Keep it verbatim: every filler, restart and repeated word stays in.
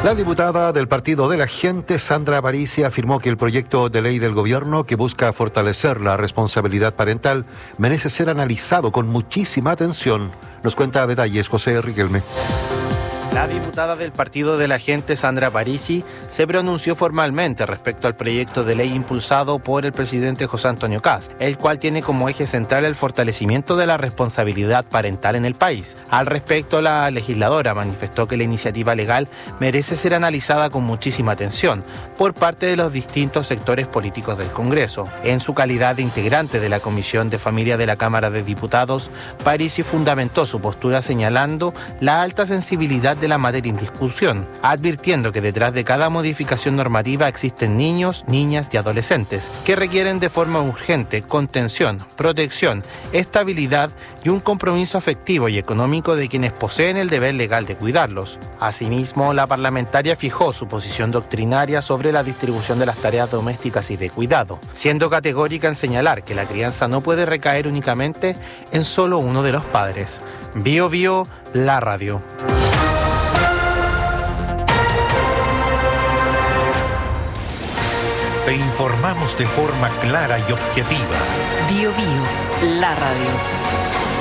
La diputada del Partido de la Gente, Sandra Aparici, afirmó que el proyecto de ley del gobierno que busca fortalecer la responsabilidad parental merece ser analizado con muchísima atención. Nos cuenta detalles José Riquelme. La diputada del Partido de la Gente, Sandra Aparici, se pronunció formalmente respecto al proyecto de ley impulsado por el presidente José Antonio Kast, el cual tiene como eje central el fortalecimiento de la responsabilidad parental en el país. Al respecto, la legisladora manifestó que la iniciativa legal merece ser analizada con muchísima atención por parte de los distintos sectores políticos del Congreso. En su calidad de integrante de la Comisión de Familia de la Cámara de Diputados, Aparici fundamentó su postura señalando la alta sensibilidad de la materia en discusión, advirtiendo que detrás de cada modificación normativa existen niños, niñas y adolescentes que requieren de forma urgente contención, protección, estabilidad y un compromiso afectivo y económico de quienes poseen el deber legal de cuidarlos. Asimismo, la parlamentaria fijó su posición doctrinaria sobre la distribución de las tareas domésticas y de cuidado, siendo categórica en señalar que la crianza no puede recaer únicamente en solo uno de los padres. Bio Bio, la radio. Te informamos de forma clara y objetiva. Bio Bio, la radio.